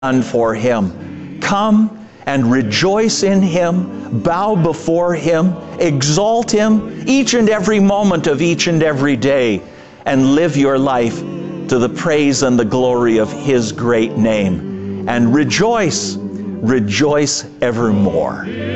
done for Him. Come and rejoice in Him, bow before Him, exalt Him each and every moment of each and every day, and live your life to the praise and the glory of His great name. And rejoice, rejoice evermore.